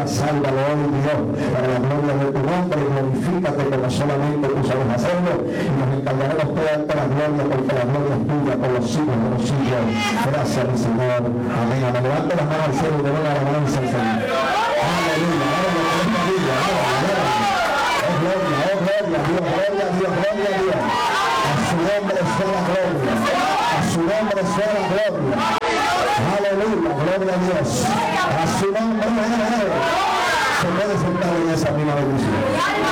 sálvalo hoy, Dios, para la gloria de tu nombre, y glorifícate como solamente tú sabes hacerlo, y nos encargaremos de darte la gloria, porque la gloria es tuya por los siglos de los siglos. Gracias, mi Señor. Amén. Amén. Levante las manos al cielo y denle la alabanza al Señor. Aleluya. Gloria, oh gloria, Dios, gloria a Dios, gloria a Dios. A su nombre sea la gloria. A su nombre sea la gloria. Aleluya, gloria a Dios. A su nombre. Se puede sentar en esa misma bendición.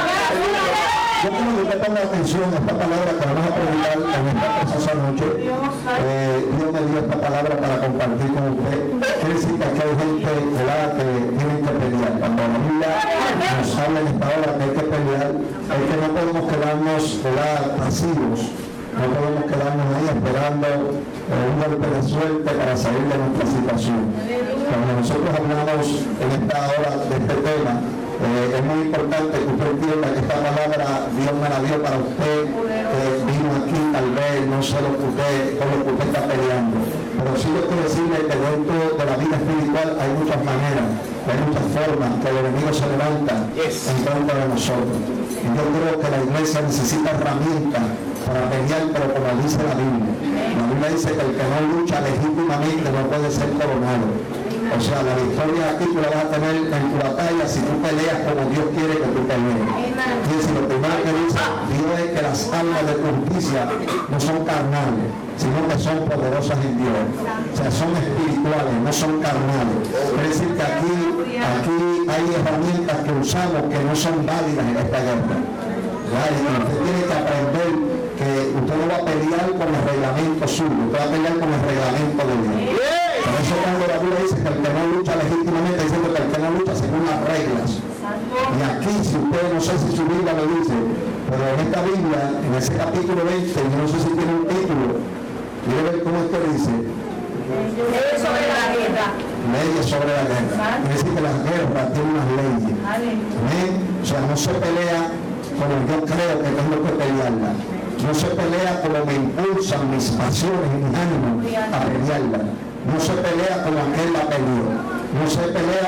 Yo quiero que usted ponga atención a esta palabra que vamos a predicar en esta preciosa noche. Dios me dio esta palabra para compartir con usted. Quiere decir que aquí hay gente que tiene que pelear. Cuando la Biblia nos habla en esta hora que hay que pelear, es que no podemos quedarnos pasivos. No podemos quedarnos ahí esperando un golpe de suerte para salir de nuestra situación. Cuando nosotros hablamos en esta hora de este tema, es muy importante que usted entienda que esta palabra Dios me la dio para usted, vino aquí tal vez, no sé con lo que usted está peleando, pero sí yo quiero decirle que dentro de la vida espiritual hay muchas maneras, hay muchas formas que el enemigo se levanta en contra de nosotros. Y yo creo que la iglesia necesita herramientas para pelear, pero como dice la Biblia dice que el que no lucha legítimamente no puede ser coronado. O sea, la victoria aquí tú la vas a tener en tu batalla si tú peleas como Dios quiere que tú pelees. Y es lo primero que dice Dios es que las armas de tu justicia no son carnales, sino que son poderosas en Dios. O sea, son espirituales, no son carnales. Quiere decir que aquí hay herramientas que usamos que no son válidas en esta guerra. Usted tiene que aprender que usted no va a pelear con el reglamento suyo, usted va a pelear con el reglamento de Dios. Por eso cuando la Biblia dice que el que no lucha legítimamente, dice que el que no lucha según las reglas. Y aquí, si usted, no sé si su Biblia lo dice, pero en esta Biblia, en ese capítulo 20, yo no sé si tiene un título, quiero ver cómo es que dice. Leyes sobre la guerra. Leyes sobre la guerra. Quiere decir que las guerras tienen unas leyes. ¿Amén? O sea, no se pelea como yo creo que tengo que pelearla. No se pelea como me impulsan mis pasiones y mis ánimos a pelearla. No se pelea como aquel la peleó. No se pelea